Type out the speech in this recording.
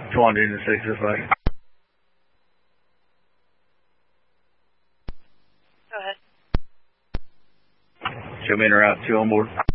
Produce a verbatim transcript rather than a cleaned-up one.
twenty to six this way. Go ahead. Show me in route two on board.